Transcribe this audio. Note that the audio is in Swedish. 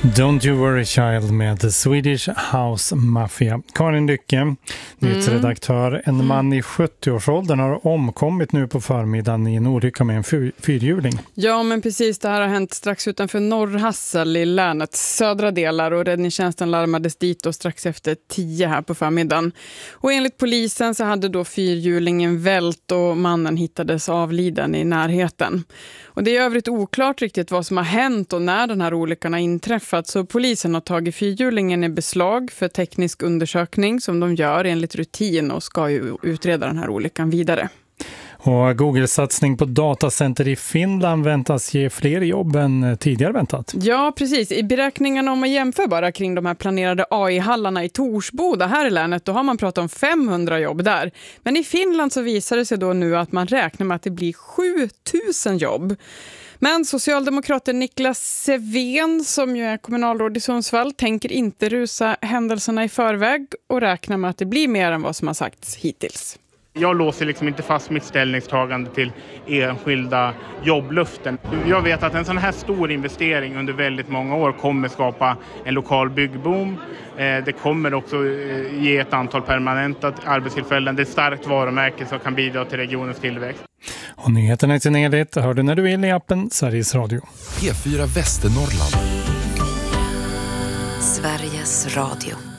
Don't You Worry Child med The Swedish House Mafia. Karin Lycke, nyhetsredaktör. En man i 70-årsåldern har omkommit nu på förmiddagen i en olycka med en fyrhjuling. Ja, men precis. Det här har hänt strax utanför Norrhassel i länets södra delar och räddningstjänsten larmades dit och strax efter 10 här på förmiddagen. Och enligt polisen så hade då fyrhjulingen vält och mannen hittades avliden i närheten. Och det är övrigt oklart riktigt vad som har hänt och när den här olyckan har inträffat, så polisen har tagit fyrhjulingen i beslag för teknisk undersökning som de gör enligt rutin och ska ju utreda den här olyckan vidare. Och Google-satsning på datacenter i Finland väntas ge fler jobb än tidigare väntat. Ja, precis. I beräkningarna om man jämför bara kring de här planerade AI-hallarna i Torsboda här i länet, då har man pratat om 500 jobb där. Men i Finland så visar det sig då nu att man räknar med att det blir 7000 jobb. Men socialdemokraten Niklas Seven, som ju är kommunalråd i Sundsvall, tänker inte rusa händelserna i förväg och räknar med att det blir mer än vad som har sagts hittills. Jag låser liksom inte fast mitt ställningstagande till enskilda jobbluften. Jag vet att en sån här stor investering under väldigt många år kommer skapa en lokal byggboom. Det kommer också ge ett antal permanenta arbetstillfällen. Det är ett starkt varumärke som kan bidra till regionens tillväxt. Och nyheterna i sin helhet hör du när du vill i appen Sveriges Radio. P4 Västernorrland. Sveriges Radio.